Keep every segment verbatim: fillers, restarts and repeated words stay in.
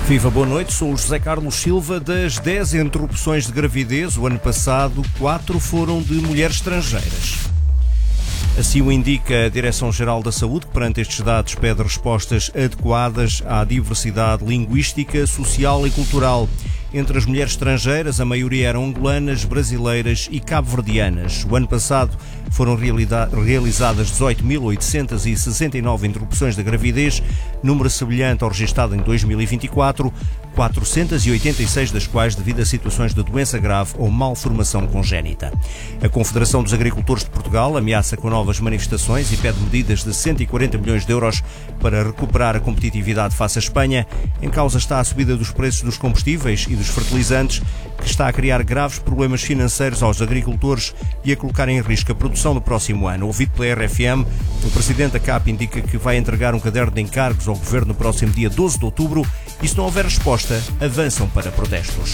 Viva, boa noite, sou o José Carlos Silva. Das dez interrupções de gravidez, o ano passado, quatro foram de mulheres estrangeiras. Assim o indica a Direção-Geral da Saúde, que perante estes dados pede respostas adequadas à diversidade linguística, social e cultural. Entre as mulheres estrangeiras, a maioria eram angolanas, brasileiras e cabo-verdianas. O ano passado foram realizadas dezoito mil oitocentas e sessenta e nove interrupções da gravidez, número semelhante ao registado em dois mil e vinte e quatro, quatrocentas e oitenta e seis das quais devido a situações de doença grave ou malformação congénita. A Confederação dos Agricultores de Portugal ameaça com novas manifestações e pede medidas de cento e quarenta milhões de euros para recuperar a competitividade face à Espanha. Em causa está a subida dos preços dos combustíveis e dos fertilizantes, que está a criar graves problemas financeiros aos agricultores e a colocar em risco a produção no próximo ano. Ouvido pela R F M, o presidente da C A P indica que vai entregar um caderno de encargos ao governo no próximo dia doze de outubro e, se não houver resposta, avançam para protestos.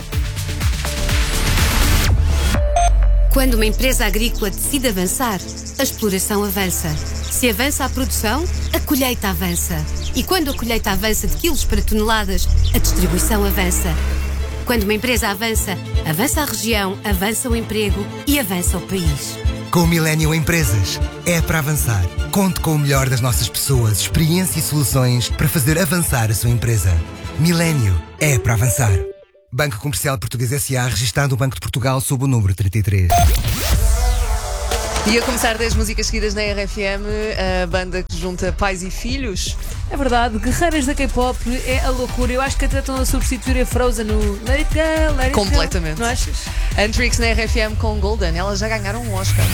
Quando uma empresa agrícola decide avançar, a exploração avança. Se avança a produção, a colheita avança. E quando a colheita avança de quilos para toneladas, a distribuição avança. Quando uma empresa avança, avança a região, avança o emprego e avança o país. Com o Millennium Empresas, é para avançar. Conte com o melhor das nossas pessoas, experiência e soluções para fazer avançar a sua empresa. Millennium é para avançar. Banco Comercial Português S A, registado no Banco de Portugal sob o número trinta e três. E a começar dez músicas seguidas na R F M, a banda que junta pais e filhos. É verdade, guerreiras da K-pop é a loucura. Eu acho que até estão a substituir a Frozen no Let It Go, Let It Completamente. Go. Não achas? Antrix na R F M com Golden, elas já ganharam um Oscar.